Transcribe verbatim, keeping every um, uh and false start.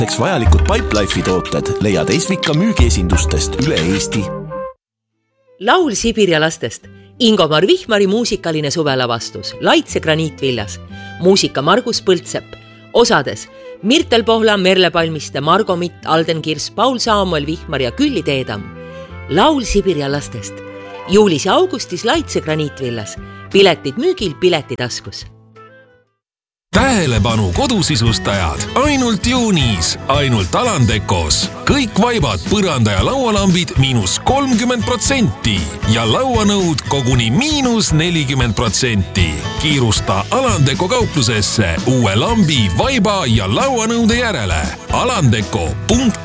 vajalikud Pipelife'i tooted leiad Esvika müügiesindustest üle Eesti. Laul Sibirja lastest. Ingomar Vihmari muusikaline suvelavastus. Laitse graniitvillas. Muusika Margus Põltsepp. Osades Mirtel Pohla, Merle Palmiste, Margo Mitt, Alden Kirs, Paul Saamuel Vihmar ja Külli Teedam. Laul Sibirja lastest. Juulis ja augustis Laitse graniitvillas. Piletid müügil, piletitaskus. Tähelepanu kodusisustajad, ainult juunis, ainult Alandekos. Kõik vaibad, põranda ja laualambid miinus kolmkümmend protsenti ja lauanõud koguni miinus nelikümmend protsenti. Kiirusta Alandeko kauplusesse uue lambi, vaiba ja lauanõude järele. alandeko punkt